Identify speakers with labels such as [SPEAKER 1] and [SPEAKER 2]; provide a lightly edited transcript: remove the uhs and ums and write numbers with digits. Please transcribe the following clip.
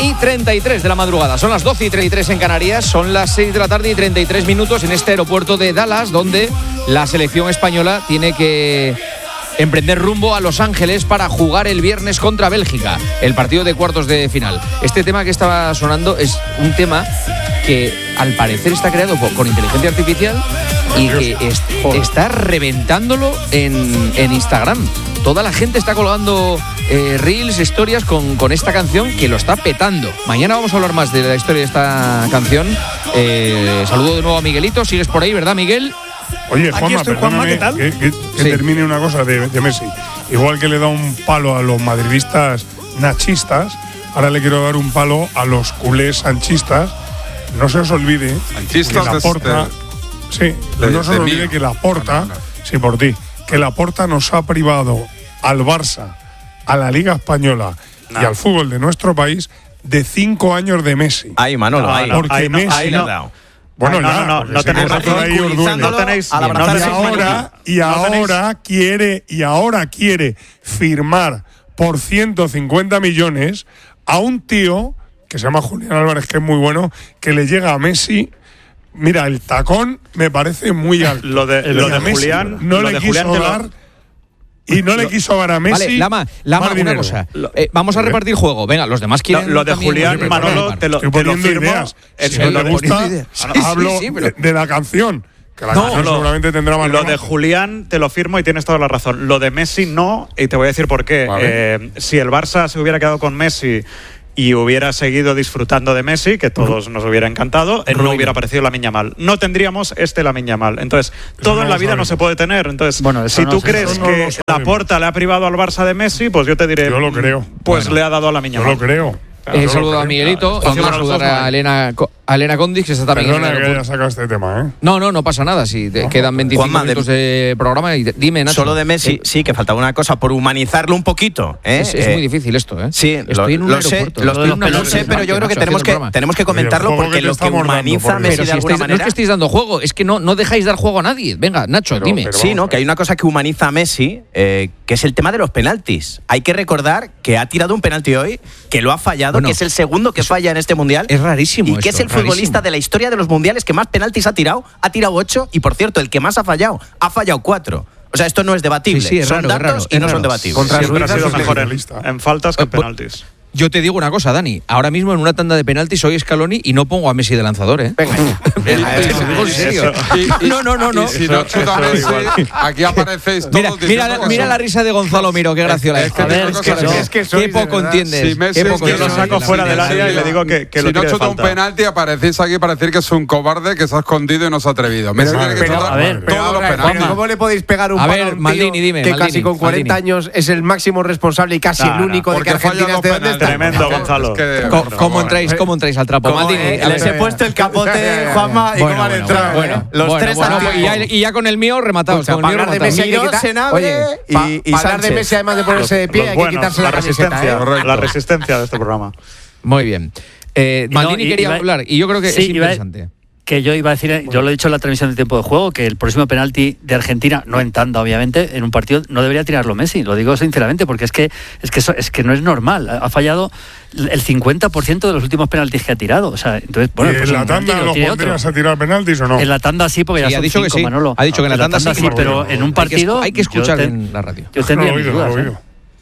[SPEAKER 1] 1:33 de la madrugada. Son las 12:33 en Canarias, son las 6 de la tarde y 33 minutos en este aeropuerto de Dallas, donde la selección española tiene que emprender rumbo a Los Ángeles para jugar el viernes contra Bélgica, el partido de cuartos de final. Este tema que estaba sonando es un tema que al parecer está creado con inteligencia artificial y que está reventándolo en Instagram. Toda la gente está colgando reels, historias con esta canción que lo está petando. Mañana vamos a hablar más de la historia de esta canción. Saludo de nuevo a Miguelito. ¿Sigues por ahí, verdad, Miguel?
[SPEAKER 2] Oye, Juanma,
[SPEAKER 3] ¿qué tal?
[SPEAKER 2] Que sí. Termine una cosa de Messi. Igual que le da un palo a los madridistas nachistas, ahora le quiero dar un palo a los culés sanchistas. No se os olvide que Laporta, no se os olvide que Laporta, sí, por ti, que Laporta nos ha privado al Barça, a la Liga Española y al fútbol de nuestro país de 5 años de Messi.
[SPEAKER 4] Ahí, Manolo,
[SPEAKER 2] porque Messi no. Bueno,
[SPEAKER 3] no tenéis
[SPEAKER 2] y ahora quiere firmar por 150 millones a un tío que se llama Julián Álvarez, que es muy bueno, que le llega a Messi. Mira, el tacón me parece muy alto.
[SPEAKER 3] Lo de Julián
[SPEAKER 2] no le quiso dar. Y no le quiso dar a Messi.
[SPEAKER 1] Vale, Lama, una cosa. Vamos a repartir juego. Venga, los demás quieren.
[SPEAKER 3] Lo de Julián, Manolo, te lo firmo.
[SPEAKER 2] Ideas. Si no le gusta, hablo de la canción. Que la canción seguramente tendrá más.
[SPEAKER 3] Lo de Julián te lo firmo y tienes toda la razón. Lo de Messi no, y te voy a decir por qué. Vale. Si el Barça se hubiera quedado con Messi y hubiera seguido disfrutando de Messi, que todos nos hubiera encantado, no hubiera aparecido Lamine Yamal. No tendríamos Lamine Yamal. Entonces, todo en la vida no se puede tener. Entonces, si tú crees que Laporta le ha privado al Barça de Messi, pues yo te diré.
[SPEAKER 2] Yo lo creo.
[SPEAKER 3] Pues le ha dado a Lamine Yamal.
[SPEAKER 2] Yo lo creo.
[SPEAKER 1] Saludo a Miguelito. Vamos a saludar a Elena Condis, que se está también.
[SPEAKER 2] Perdona que haya sacado este tema,
[SPEAKER 1] No pasa nada. Si quedan 25 minutos de programa. Y dime, Nacho.
[SPEAKER 4] Solo de Messi, sí, que faltaba una cosa por humanizarlo un poquito.
[SPEAKER 1] Es muy difícil esto,
[SPEAKER 4] Sí,
[SPEAKER 1] estoy en un aeropuerto.
[SPEAKER 4] Lo sé, pero yo creo que tenemos que comentarlo porque lo que humaniza a Messi de alguna manera.
[SPEAKER 1] No es que estéis dando juego, es que no dejáis dar juego a nadie. Venga, Nacho, dime.
[SPEAKER 4] Sí, que hay una cosa que humaniza a Messi, que es el tema de los penaltis. Hay que recordar que ha tirado un penalti hoy, que lo ha fallado, que es el segundo que falla en este mundial.
[SPEAKER 1] Es rarísimo.
[SPEAKER 4] Y que es el futbolista de la historia de los mundiales que más penaltis ha tirado 8, y por cierto, el que más ha fallado 4. O sea, esto no es debatible.
[SPEAKER 1] Sí,
[SPEAKER 4] son datos y no son debatibles.
[SPEAKER 3] Contra Suiza ha sido mejor en faltas que en penaltis.
[SPEAKER 1] Yo te digo una cosa, Dani. Ahora mismo en una tanda de penaltis soy Scaloni y no pongo a Messi de lanzador,
[SPEAKER 4] Venga.
[SPEAKER 1] ¿En serio? No.
[SPEAKER 5] Si no chuta Messi, aquí aparecéis todos.
[SPEAKER 1] Mira la risa de Gonzalo Miro, qué graciosa. Qué poco entiendes.
[SPEAKER 3] Yo lo saco fuera del área y le digo que
[SPEAKER 5] si no chuta un penalti, aparecéis aquí para decir que es un cobarde, que se ha escondido y no se ha atrevido. Messi tiene que chutar todos los penaltis.
[SPEAKER 6] ¿Cómo le podéis pegar un palo a un tío que casi con 40 años es el máximo responsable y casi el único de que Argentina esté donde está?
[SPEAKER 3] Tremendo, Gonzalo.
[SPEAKER 1] ¿Cómo entráis al trapo?
[SPEAKER 4] Les he puesto el capote, Juanma, y cómo han entrado. Los tres
[SPEAKER 1] y ya con el mío rematados.
[SPEAKER 6] Para hablar de Messi hay que hablar de Messi, además de ponerse de pie, hay que quitarse la camiseta.
[SPEAKER 3] La resistencia de este programa.
[SPEAKER 1] Muy bien. Maldini quería hablar y yo creo que es interesante.
[SPEAKER 7] Que yo iba a decir, yo lo he dicho en la transmisión de tiempo de juego, que el próximo penalti de Argentina, no en tanda obviamente, en un partido no debería tirarlo Messi, lo digo sinceramente, porque es que no es normal, ha fallado el 50% de los últimos penaltis que ha tirado, o sea, entonces, bueno,
[SPEAKER 2] pues ¿en la tanda los pondrías a tirar penaltis o no?
[SPEAKER 7] En la tanda sí, porque ya son 5, Manolo.
[SPEAKER 1] Ha dicho que en la tanda sí,
[SPEAKER 7] pero en un partido
[SPEAKER 1] hay que escuchar en la radio.
[SPEAKER 7] Yo tendría mis dudas.